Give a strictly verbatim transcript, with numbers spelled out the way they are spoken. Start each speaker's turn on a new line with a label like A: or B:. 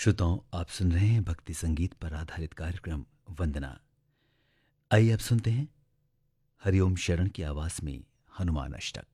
A: श्रोताओं, आप सुन रहे हैं भक्ति संगीत पर आधारित कार्यक्रम वंदना। आइए अब सुनते हैं हरिओम शरण की आवाज में हनुमान अष्टक।